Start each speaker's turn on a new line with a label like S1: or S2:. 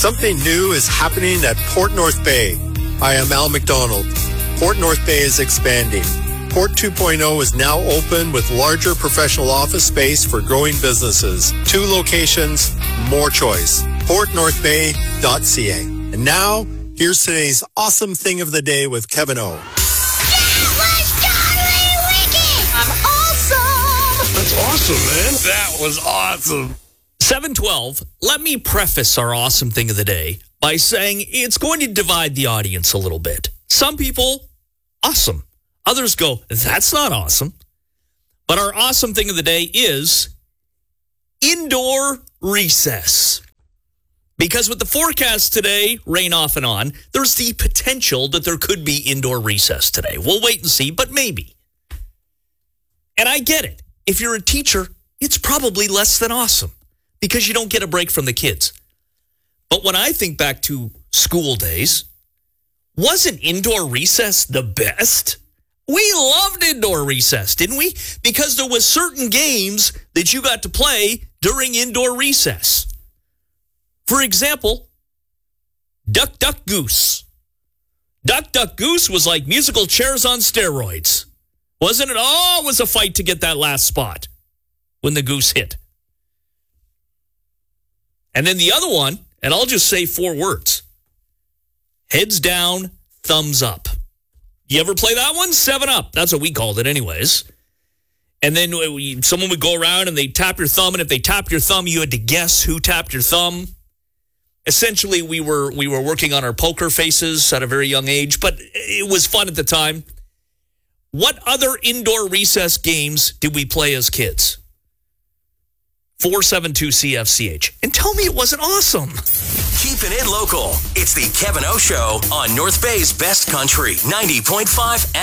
S1: Something new is happening at Port North Bay. I am Al McDonald. Port North Bay is expanding. Port 2.0 is now open with larger professional office space for growing businesses. 2 locations, more choice. PortNorthBay.ca. And now, here's today's awesome thing of the day with Kevin O.
S2: That was totally wicked! I'm awesome!
S3: That's awesome, man. That was awesome.
S4: 7:12, let me preface our awesome thing of the day by saying it's going to divide the audience a little bit. Some people, awesome. Others go, that's not awesome. But our awesome thing of the day is indoor recess. Because with the forecast today, rain off and on, there's the potential that there could be indoor recess today. We'll wait and see, but maybe. And I get it. If you're a teacher, it's probably less than awesome because you don't get a break from the kids. But when I think back to school days, wasn't indoor recess the best? We loved indoor recess, didn't we? Because there was certain games that you got to play during indoor recess. For example, Duck, Duck, Goose. Duck, Duck, Goose was like musical chairs on steroids. Wasn't it? Oh, it was a fight to get that last spot when the goose hit. And then the other one, and I'll just say 4 words. Heads down, thumbs up. You ever play that one? 7 Up. That's what we called it anyways. And then someone would go around and they'd tap your thumb, and if they tapped your thumb, you had to guess who tapped your thumb. Essentially, we were working on our poker faces at a very young age, but it was fun at the time. What other indoor recess games did we play as kids? 472-CFCH. And tell me it wasn't awesome.
S5: Keeping it local. It's the Kevin O Show on North Bay's Best Country, 90.5